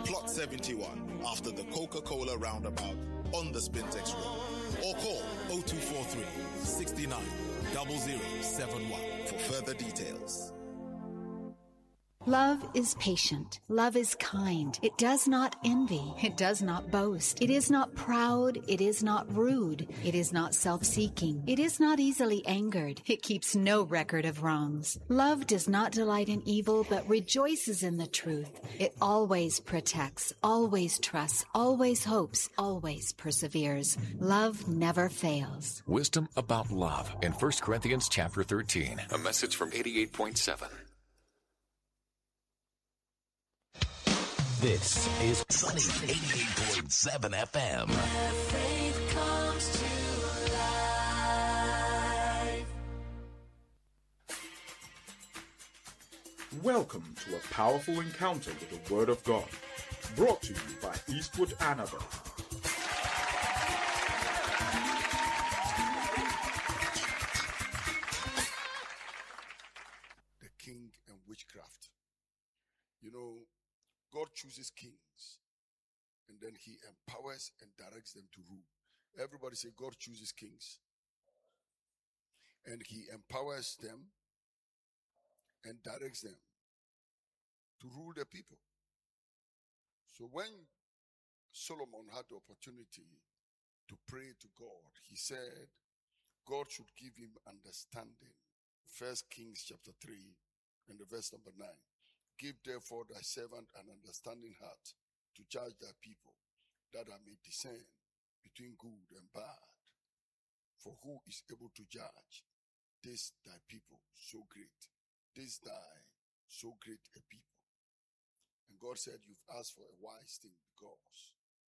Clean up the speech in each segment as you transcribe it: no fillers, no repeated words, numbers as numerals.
Plot 71, after the Coca-Cola roundabout on the Spintex Road. Or call 0243 69 0071 for further details. Love is patient. Love is kind. It does not envy. It does not boast. It is not proud. It is not rude. It is not self-seeking. It is not easily angered. It keeps no record of wrongs. Love does not delight in evil, but rejoices in the truth. It always protects, always trusts, always hopes, always perseveres. Love never fails. Wisdom about love in 1 Corinthians chapter 13. A message from 88.7. This is Sunny 88.7 FM. Where faith comes to life. Welcome to a powerful encounter with the Word of God, brought to you by Eastwood Annabelle. The king and witchcraft. You know, God chooses kings and then he empowers and directs them to rule. Everybody say God chooses kings and he empowers them and directs them to rule the people. So when Solomon had the opportunity to pray to God, he said God should give him understanding. 1 Kings chapter 3 and the verse number 9. Give therefore thy servant an understanding heart to judge thy people, that I may discern between good and bad. For who is able to judge this thy people so great, this thy so great a people? And God said, you've asked for a wise thing because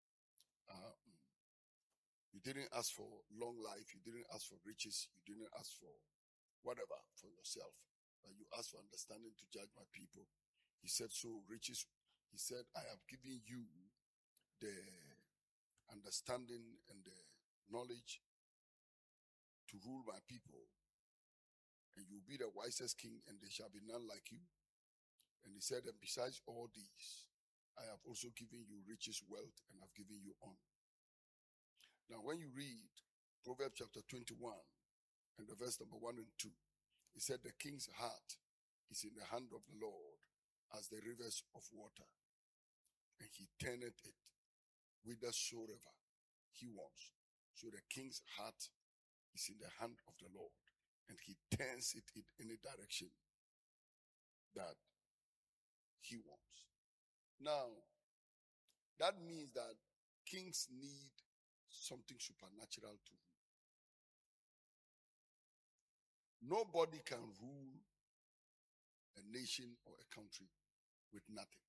you didn't ask for long life, you didn't ask for riches, you didn't ask for whatever for yourself, but you asked for understanding to judge my people. He said, so riches, he said, I have given you the understanding and the knowledge to rule my people, and you will be the wisest king, and there shall be none like you. And he said, and besides all these, I have also given you riches, wealth, and have given you honor. Now, when you read Proverbs chapter 21 and the verse number 1 and 2, he said, the king's heart is in the hand of the Lord, as the rivers of water, and he turneth it whithersoever he wants. So the king's heart is in the hand of the Lord, and he turns it in any direction that he wants. Now, that means that kings need something supernatural to rule. Nobody can rule a nation or a country with nothing.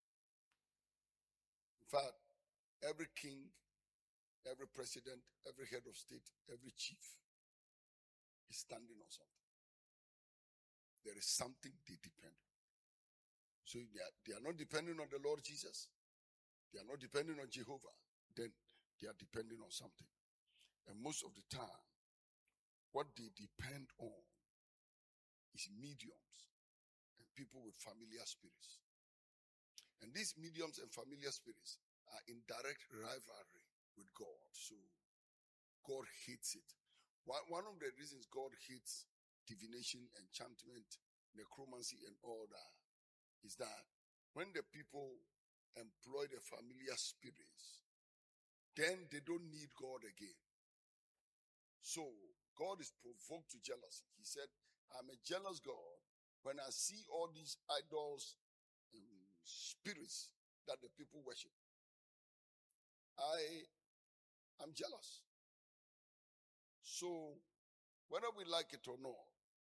In fact, every king, every president, every head of state, every chief is standing on something. There is something they depend on. So they are not depending on the Lord Jesus. They are not depending on Jehovah. Then they are depending on something. And most of the time, what they depend on is mediums and people with familiar spirits. And these mediums and familiar spirits are in direct rivalry with God. So God hates it. One of the reasons God hates divination, enchantment, necromancy, and all that is that when the people employ the familiar spirits, then they don't need God again. So God is provoked to jealousy. He said, I'm a jealous God. When I see all these idols and spirits that the people worship, I'm jealous. So, whether we like it or not,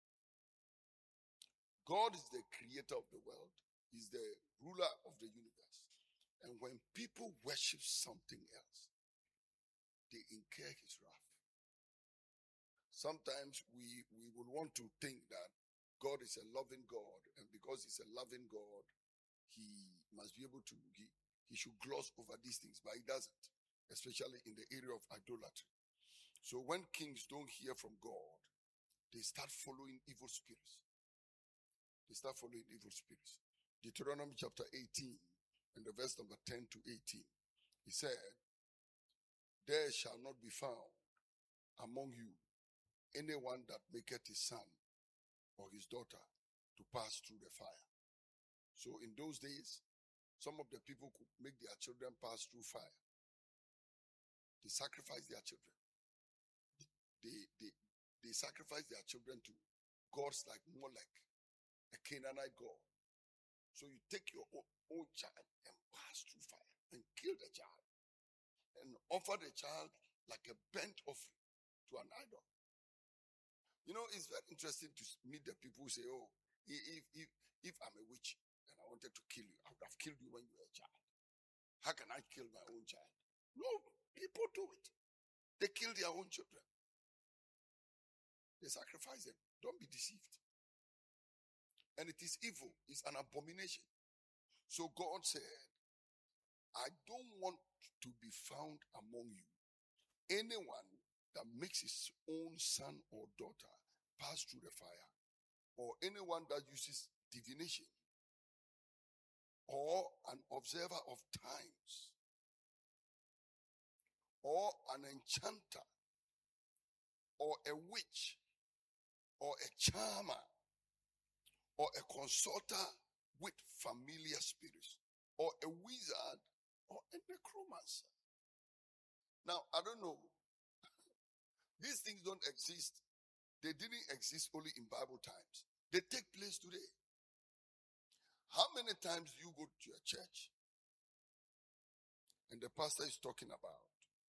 God is the creator of the world, He's the ruler of the universe. And when people worship something else, they incur His wrath. Sometimes we would want to think that God is a loving God, and because He's a loving God, He must be able to, he should gloss over these things, but He doesn't, especially in the area of idolatry. So when kings don't hear from God, they start following evil spirits. Deuteronomy chapter 18 in the verse number 10 to 18. He said, there shall not be found among you anyone that maketh his son or his daughter to pass through the fire. So in those days, some of the people could make their children pass through fire. They sacrifice their children. They sacrifice their children to gods like Molech, a Canaanite god. So you take your own child and pass through fire and kill the child and offer the child like a burnt offering to an idol. You know, it's very interesting to meet the people who say, oh, if I'm a witch and I wanted to kill you, I would have killed you when you were a child. How can I kill my own child? No, people do it. They kill their own children. They sacrifice them. Don't be deceived. And it is evil. It's an abomination. So God said, I don't want to be found among you anyone that makes his own son or daughter pass through the fire, or anyone that uses divination, or an observer of times, or an enchanter, or a witch, or a charmer, or a consulter with familiar spirits, or a wizard, or a necromancer. Now, I don't know. These things don't exist. They didn't exist only in Bible times. They take place today. How many times do you go to your church and the pastor is talking about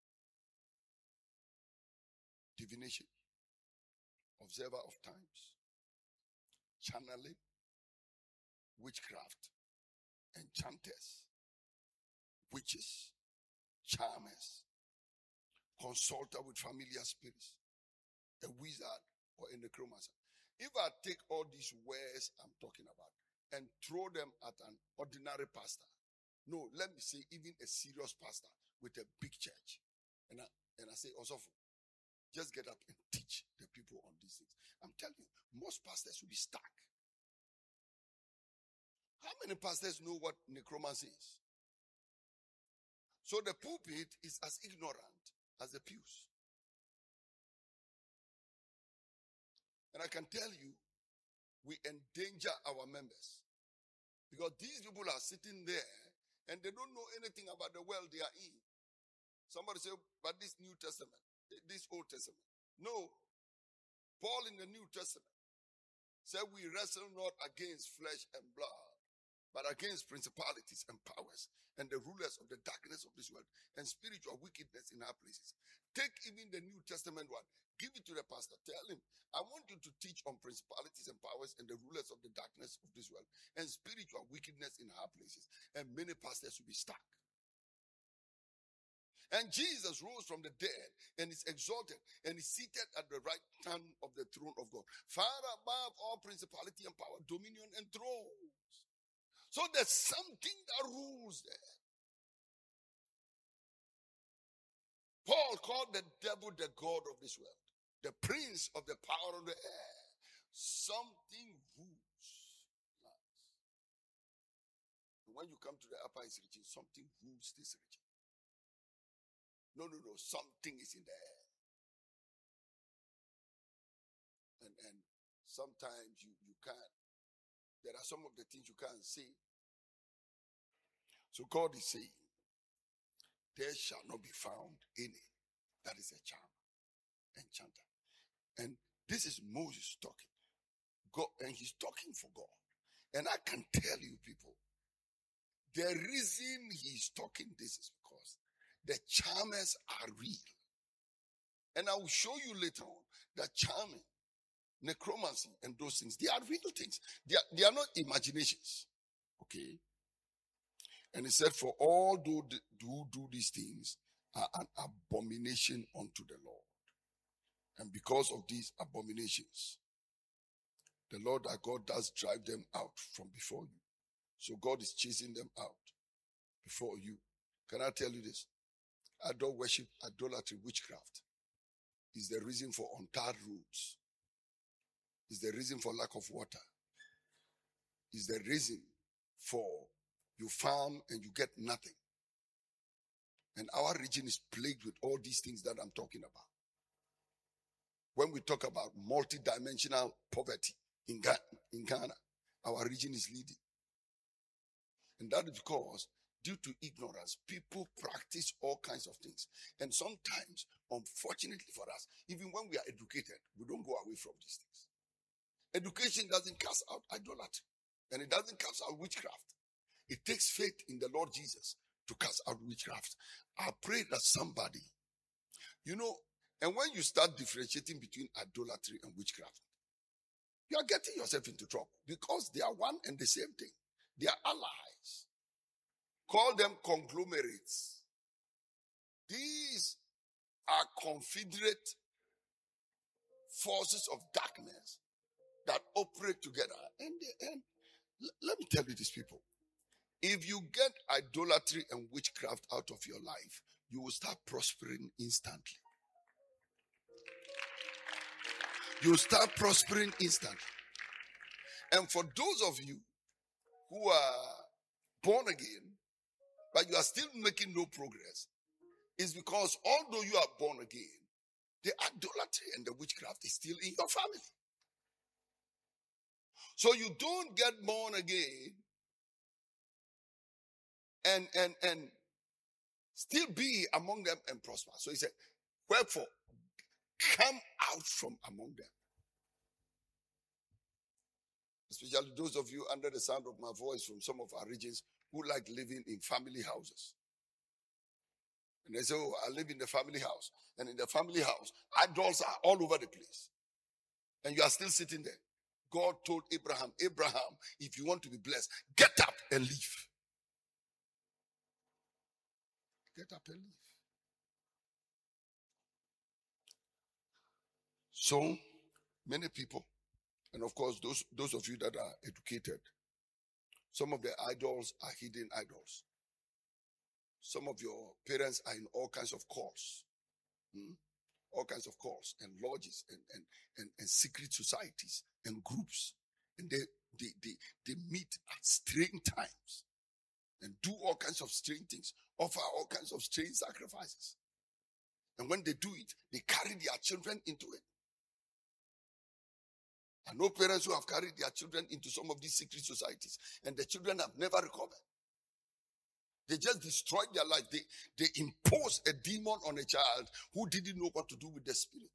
divination, observer of times, channeling, witchcraft, enchanters, witches, charmers, consulter with familiar spirits, a wizard or a necromancer. If I take all these words I'm talking about and throw them at an ordinary pastor, no, let me say even a serious pastor with a big church, and I say, Osofo, just get up and teach the people on these things. I'm telling you, most pastors will be stuck. How many pastors know what necromancy is? So the pulpit is as ignorant as the pews. And I can tell you, we endanger our members. Because these people are sitting there and they don't know anything about the world they are in. Somebody say, but this New Testament, this Old Testament. No. Paul in the New Testament said we wrestle not against flesh and blood, but against principalities and powers and the rulers of the darkness of this world and spiritual wickedness in our places. Take even the New Testament one. Give it to the pastor. Tell him, I want you to teach on principalities and powers and the rulers of the darkness of this world and spiritual wickedness in our places. And many pastors will be stuck. And Jesus rose from the dead and is exalted and is seated at the right hand of the throne of God, far above all principality and power, dominion and thrones. So there's something that rules there. Paul called the devil the god of this world, the prince of the power of the air. Something rules life. When you come to the Upper East region, something rules this region. No, something is in the air. And sometimes you can't. There are some of the things you can't see. So God is saying, there shall not be found any that is a charmer, enchanter. And this is Moses talking. God, and he's talking for God. And I can tell you people, the reason he's talking this is because the charmers are real. And I will show you later on that charming, necromancy, and those things, they are real things. They are not imaginations. Okay? And he said, for all who do these things are an abomination unto the Lord. And because of these abominations, the Lord our God does drive them out from before you. So God is chasing them out before you. Can I tell you this? Idol worship, idolatry, witchcraft is the reason for untarred roads. Is the reason for lack of water. Is the reason for You farm and you get nothing. And our region is plagued with all these things that I'm talking about. When we talk about multidimensional poverty in Ghana, our region is leading. And that is because, due to ignorance, people practice all kinds of things. And sometimes, unfortunately for us, even when we are educated, we don't go away from these things. Education doesn't cast out idolatry. And it doesn't cast out witchcraft. It takes faith in the Lord Jesus to cast out witchcraft. I pray that somebody, and when you start differentiating between idolatry and witchcraft, you are getting yourself into trouble because they are one and the same thing. They are allies. Call them conglomerates. These are confederate forces of darkness that operate together. And let me tell you these people. If you get idolatry and witchcraft out of your life, you will start prospering instantly. You start prospering instantly. And for those of you who are born again, but you are still making no progress, it's because although you are born again, the idolatry and the witchcraft is still in your family. So you don't get born again and still be among them and prosper. So he said, wherefore, come out from among them. Especially those of you under the sound of my voice from some of our regions who like living in family houses. And they say, oh, I live in the family house. And in the family house, idols are all over the place. And you are still sitting there. God told Abraham, if you want to be blessed, get up and leave. Get up and leave. So many people, and of course those of you that are educated, some of the idols are hidden idols. Some of your parents are in all kinds of cults. All kinds of cults and lodges and secret societies and groups. And they meet at strange times and do all kinds of strange things, offer all kinds of strange sacrifices. And when they do it, they carry their children into it. I know parents who have carried their children into some of these secret societies, and the children have never recovered. They just destroyed their life. They imposed a demon on a child who didn't know what to do with the spirit.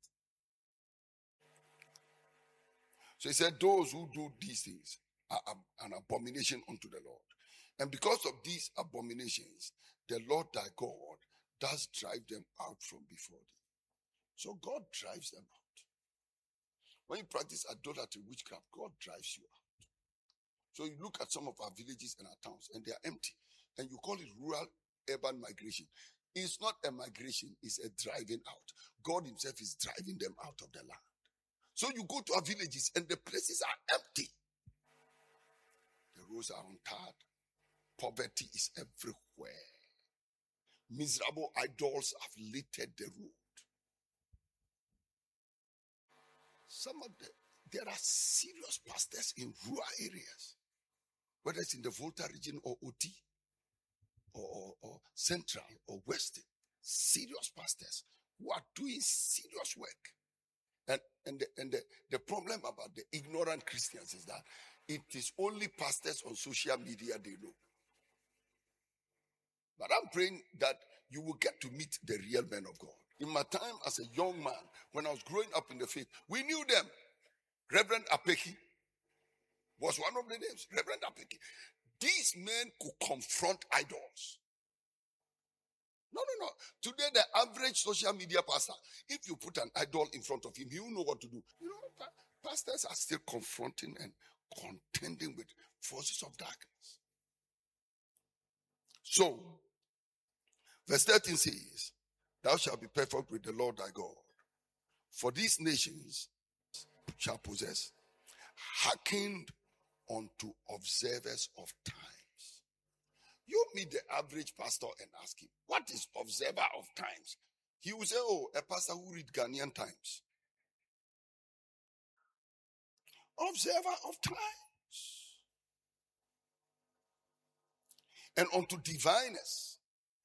So he said, those who do these things are an abomination unto the Lord. And because of these abominations, the Lord thy God does drive them out from before thee. So God drives them out. When you practice idolatry, witchcraft, God drives you out. So you look at some of our villages and our towns, and they are empty. And you call it rural-urban migration. It's not a migration, it's a driving out. God himself is driving them out of the land. So you go to our villages, and the places are empty. The roads are untarred. Poverty is everywhere. Miserable idols have littered the road. There are serious pastors in rural areas, whether it's in the Volta region or OT or Central or Western. Serious pastors who are doing serious work. And the problem about the ignorant Christians is that it is only pastors on social media they know. But I'm praying that you will get to meet the real men of God. In my time as a young man, when I was growing up in the faith, we knew them. Reverend Apeki was one of the names. Reverend Apeki. These men could confront idols. No. Today, the average social media pastor, if you put an idol in front of him, he will know what to do. Pastors are still confronting and contending with forces of darkness. So, verse 13 says, thou shalt be perfect with the Lord thy God. For these nations shall possess, hearkened unto observers of times. You meet the average pastor and ask him, what is observer of times? He will say, oh, a pastor who read Ghanaian Times. Observer of times. and unto diviners.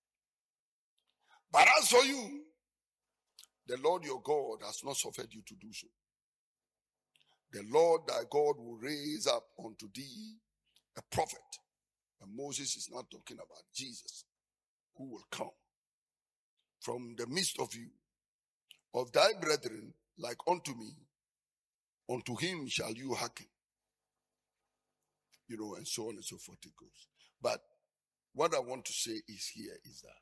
But as for you, the Lord your God has not suffered you to do so. The Lord thy God will raise up unto thee a prophet. And Moses is not talking about Jesus, who will come from the midst of you, of thy brethren, like unto me. Unto him shall you hearken. And so on and so forth it goes. But what I want to say is here is that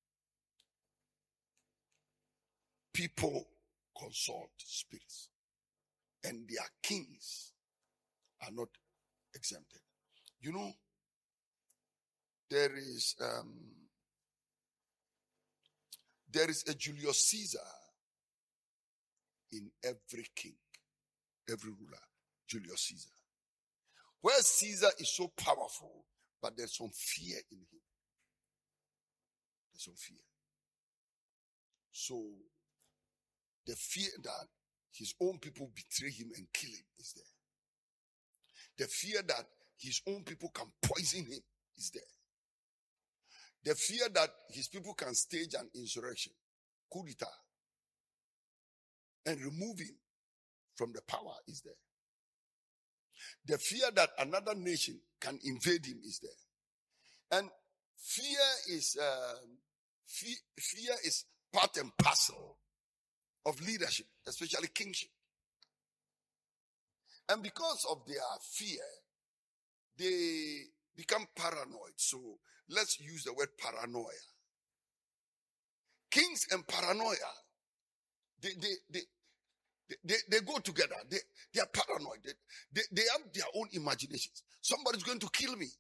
people consult spirits, and their kings are not exempted. There is a Julius Caesar in every king, every ruler. Julius Caesar. Where Caesar is so powerful, but there's some fear in him. There's some fear. So, the fear that his own people betray him and kill him is there. The fear that his own people can poison him is there. The fear that his people can stage an insurrection, coup d'etat, and remove him from the power is there. The fear that another nation can invade him is there. And fear is part and parcel of leadership, especially kingship. And because of their fear, they become paranoid. So let's use the word paranoia. Kings and paranoia, they go together. They are paranoid. They have their own imaginations. Somebody's going to kill me.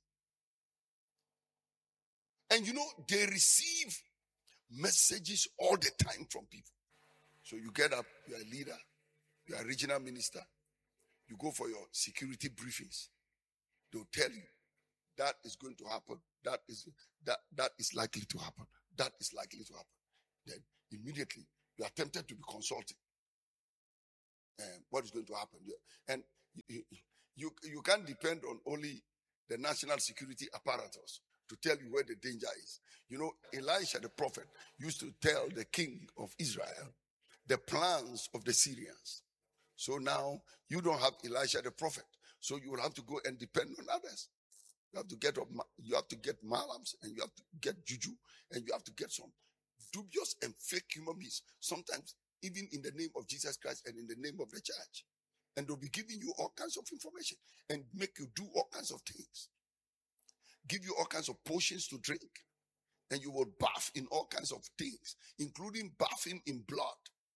And they receive messages all the time from people. So you get up, you are a leader, you are a regional minister, you go for your security briefings. They'll tell you that is going to happen, that is likely to happen, that is likely to happen. Then immediately you are tempted to be consulting. What is going to happen? And you can't depend on only the national security apparatus to tell you where the danger is. Elisha the prophet used to tell the king of Israel the plans of the Syrians. So now you don't have Elisha the prophet. So you will have to go and depend on others. You have to get malams, and you have to get juju, and you have to get some dubious and fake human beings. Sometimes even in the name of Jesus Christ and in the name of the church. And they'll be giving you all kinds of information and make you do all kinds of things. Give you all kinds of potions to drink. And you will bath in all kinds of things, including bathing in blood.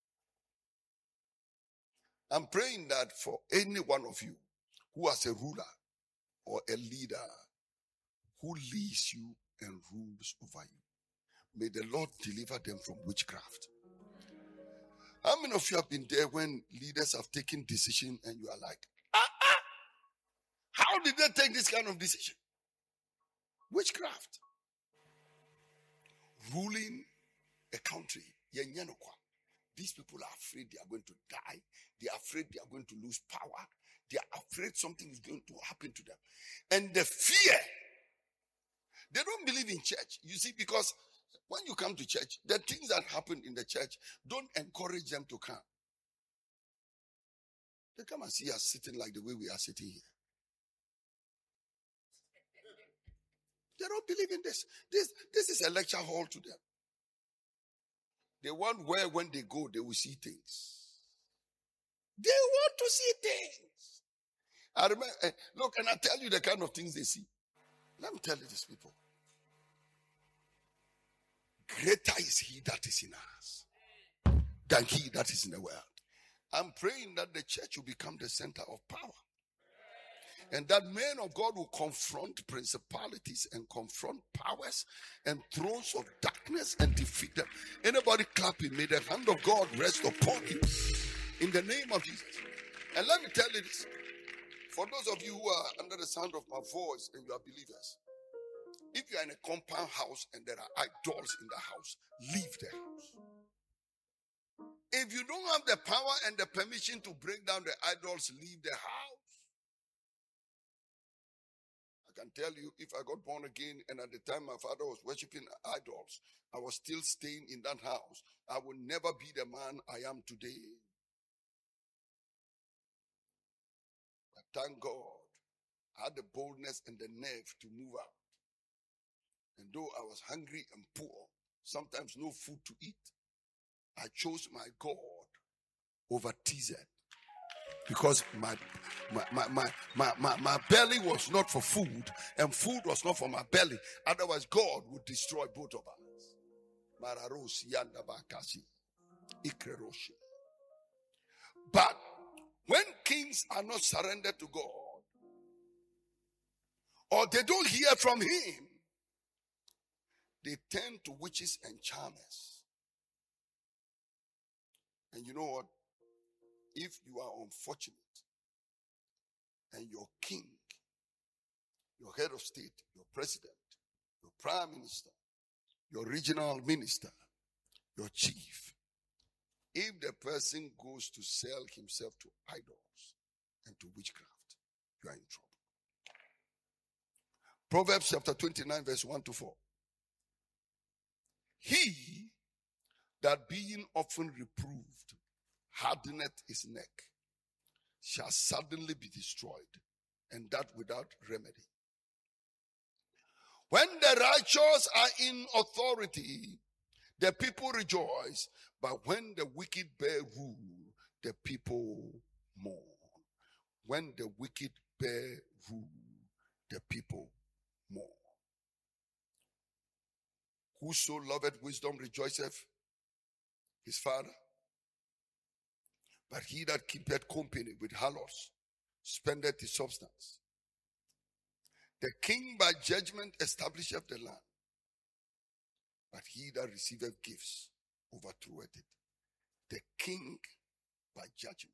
I'm praying that for any one of you who has a ruler or a leader who leads you and rules over you, may the Lord deliver them from witchcraft. How many of you have been there when leaders have taken decision and you are like, how did they take this kind of decision? Witchcraft. Ruling a country. These people are afraid they are going to die. They are afraid they are going to lose power. They are afraid something is going to happen to them. And the fear, they don't believe in church. You see, because when you come to church, the things that happen in the church don't encourage them to come. They come and see us sitting like the way we are sitting here. They don't believe in this. This is a lecture hall to them. They want where when they go, they will see things. They want to see things. I remember, look, and I tell you the kind of things they see. Let me tell you these people. Greater is he that is in us than he that is in the world. I'm praying that the church will become the center of power. And that men of God will confront principalities and confront powers and thrones of darkness and defeat them. Anybody clapping, may the hand of God rest upon you in the name of Jesus. And let me tell you this. For those of you who are under the sound of my voice and you are believers, if you are in a compound house and there are idols in the house, leave the house. If you don't have the power and the permission to break down the idols, leave the house. can tell you, if I got born again and at the time my father was worshiping idols, I was still staying in that house, I will never be the man I am today. But thank God, I had the boldness and the nerve to move out. And though I was hungry and poor, sometimes no food to eat, I chose my God over TZ. Because my belly was not for food, and food was not for my belly. Otherwise, God would destroy both of us. But when kings are not surrendered to God, or they don't hear from him, they turn to witches and charmers. And you know what? If you are unfortunate and your king, your head of state, your president, your prime minister, your regional minister, your chief, if the person goes to sell himself to idols and to witchcraft, you are in trouble. Proverbs chapter 29 verse 1 to 4. He that being often reproved hardeneth his neck shall suddenly be destroyed, and that without remedy. When the righteous are in authority, the people rejoice, but when the wicked bear rule, the people mourn. When the wicked bear rule, the people mourn. Whoso loveth wisdom rejoiceth his father, but he that keepeth company with harlots spendeth his substance. The king by judgment establisheth the land, but he that receiveth gifts overthroweth it. The king by judgment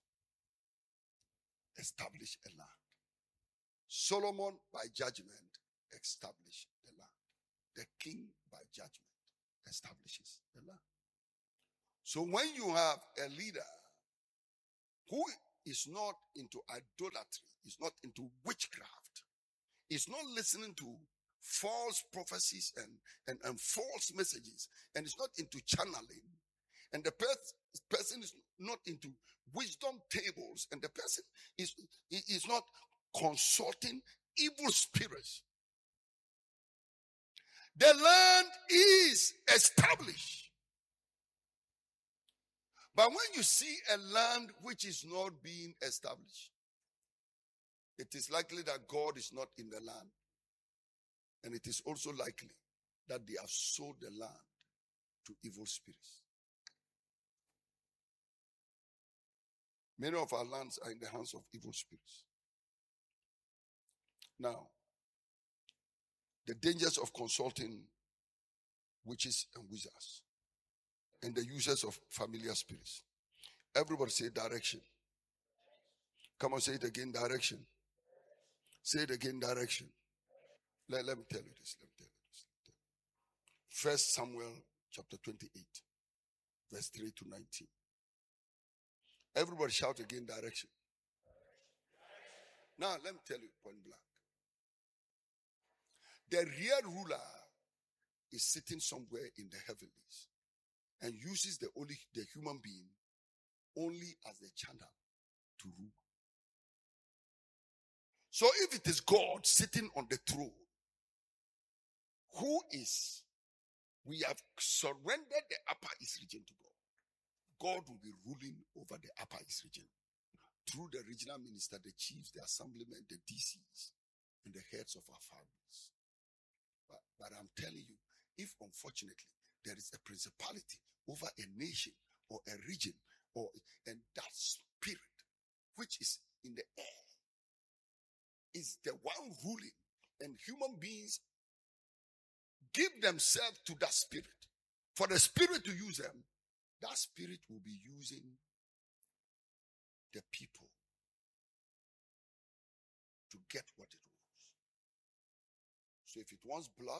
established a land. Solomon by judgment established the land. The king by judgment establishes the land. So when you have a leader who is not into idolatry, is not into witchcraft, is not listening to false prophecies and false messages, and is not into channeling, and the person is not into wisdom tables, and the person is not consulting evil spirits, the land is established. But when you see a land which is not being established, it is likely that God is not in the land. And it is also likely that they have sold the land to evil spirits. Many of our lands are in the hands of evil spirits. Now, the dangers of consulting witches and wizards and the users of familiar spirits. Everybody say direction. Come on, say it again, direction. Say it again, direction. Let me tell you this. 1 Samuel chapter 28, verse 3 to 19. Everybody shout again, direction. Now, let me tell you point blank. The real ruler is sitting somewhere in the heavenlies and uses the human being only as a channel to rule. So if it is God sitting on the throne, we have surrendered the Upper East region to God. God will be ruling over the Upper East region through the regional minister, the chiefs, the assemblymen, the DCs, and the heads of our families. But I'm telling you, if unfortunately there is a principality over a nation or a region, and that spirit which is in the air is the one ruling, and human beings give themselves to that spirit, for the spirit to use them, that spirit will be using the people to get what it wants. So if it wants blood,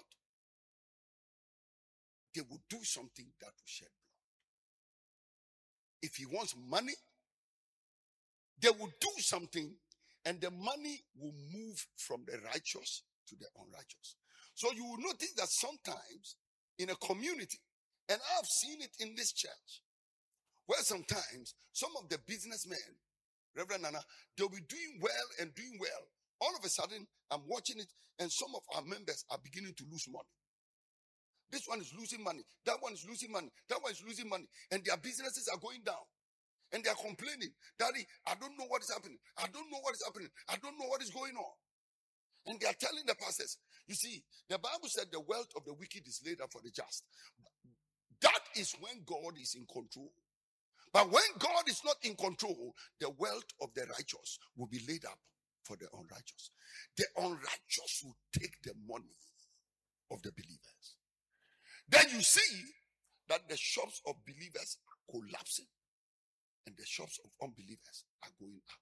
they will do something that will shed blood. If he wants money, they will do something And the money will move from the righteous to the unrighteous. So you will notice that sometimes in a community, and I've seen it in this church, where sometimes some of the businessmen, Reverend Nana, they'll be doing well and doing well. All of a sudden, I'm watching it, and some of our members are beginning to lose money. This one is losing money. That one is losing money. That one is losing money. And their businesses are going down. And they are complaining, Daddy, I don't know what is happening. I don't know what is happening. I don't know what is going on. And they are telling the pastors, you see, the Bible said the wealth of the wicked is laid up for the just. That is when God is in control. But when God is not in control, the wealth of the righteous will be laid up for the unrighteous. The unrighteous will take the money of the believers. Then you see that the shops of believers are collapsing and the shops of unbelievers are going up.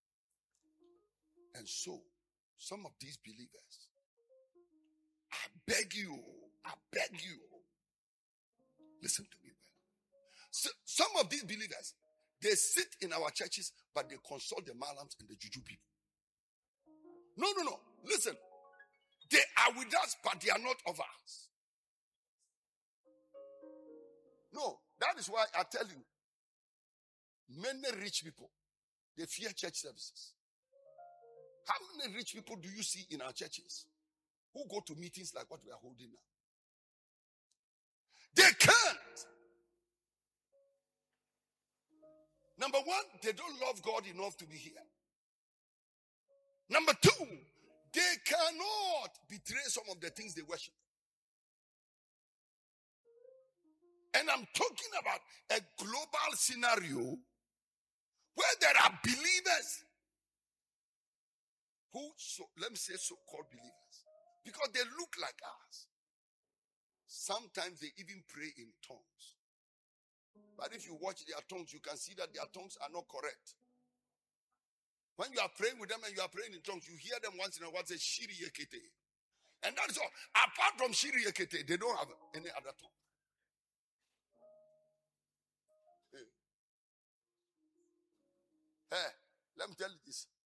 And so, some of these believers, I beg you, listen to me well. So, some of these believers, they sit in our churches, but they consult the malams and the juju people. No. Listen. They are with us, but they are not of us. No, that is why I tell you, many rich people, they fear church services. How many rich people do you see in our churches who go to meetings like what we are holding now? They can't. Number one, they don't love God enough to be here. Number two, they cannot betray some of the things they worship. And I'm talking about a global scenario where there are believers who, let me say so-called believers, because they look like us. Sometimes they even pray in tongues. But if you watch their tongues, you can see that their tongues are not correct. When you are praying with them and you are praying in tongues, you hear them once in a while say, Shiri Yekete. And that is all. Apart from Shiri Yekete, they don't have any other tongue. Hey, let me tell you this.